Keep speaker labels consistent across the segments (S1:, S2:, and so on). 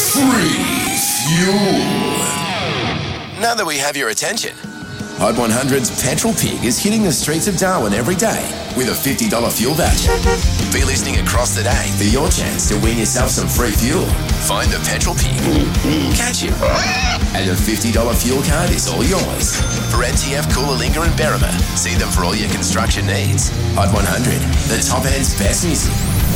S1: Free fuel.
S2: Now that we have your attention,
S1: Hot 100's Petrol Pig is hitting the streets of Darwin every day with a $50 fuel voucher.
S2: be listening across the day.
S1: For your chance to win yourself some free fuel.
S2: Find the Petrol Pig. Catch him.
S1: And a $50 fuel card is all yours.
S2: For NTF, Coolalingga and Berrima, see them for all your construction needs.
S1: Hot 100, the top end's best music.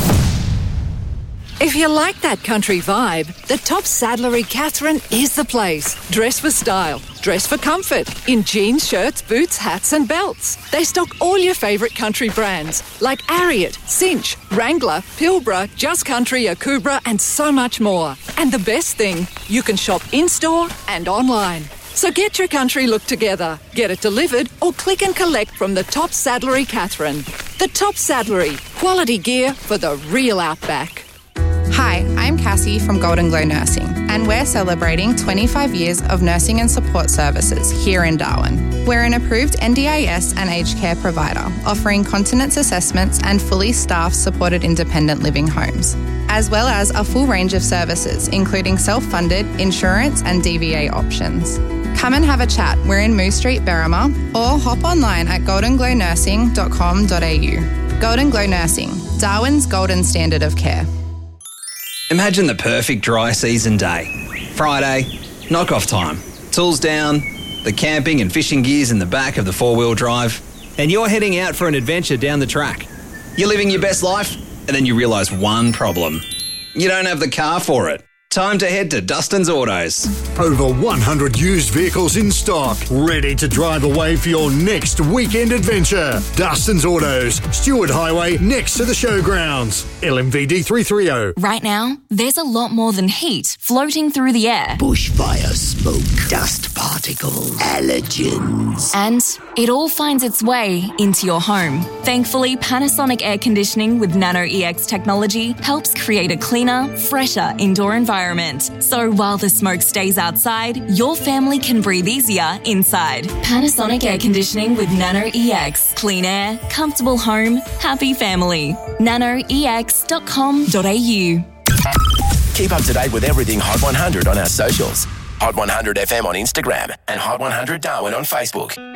S3: If you like that country vibe, the Top Saddlery Katherine is the place. Dress for style, dress for comfort, in jeans, shirts, boots, hats and belts. They stock all your favourite country brands like Ariat, Cinch, Wrangler, Pilbara, Just Country, Akubra and so much more. And the best thing, you can shop in-store and online. So get your country look together, get it delivered or click and collect from the Top Saddlery Katherine. The Top Saddlery, quality gear for the real outback.
S4: Hi, I'm Cassie from Golden Glow Nursing, and we're celebrating 25 years of nursing and support services here in Darwin. We're an approved NDIS and aged care provider, offering continence assessments and fully staffed supported independent living homes, as well as a full range of services, including self-funded, insurance and DVA options. Come and have a chat. We're in Moose Street, Berrima, or hop online at goldenglow.nursing.com.au. Golden Glow Nursing, Darwin's golden standard of care.
S5: Imagine the perfect dry season day. Friday, knock-off time. Tools down, the camping and fishing gear's in the back of the four-wheel drive,
S6: and you're heading out for an adventure down the track.
S5: You're living your best life, and then you realise one problem. You don't have the car for it. Time to head to Dustin's Autos.
S7: Over 100 used vehicles in stock, ready to drive away for your next weekend adventure. Dustin's Autos, Stewart Highway, next to the showgrounds. LMVD 330.
S8: Right now, there's a lot more than heat floating through the air.
S9: Bushfire smoke, dust particles, allergens.
S8: And it all finds its way into your home. Thankfully, Panasonic Air Conditioning with Nano EX technology helps create a cleaner, fresher indoor environment. So while the smoke stays outside, your family can breathe easier inside. Panasonic Air Conditioning with Nano EX. Clean air, comfortable home, happy family. nanoex.com.au.
S2: Keep up to date with everything Hot 100 on our socials. Hot 100 FM on Instagram and Hot 100 Darwin on Facebook.